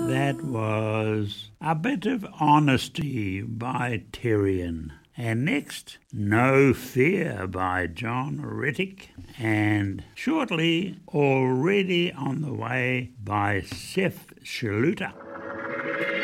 That was A Bit of Honesty by Tyrion. And next, No Fear by John Rittick. And shortly, Already on the Way by Seth Shaluta.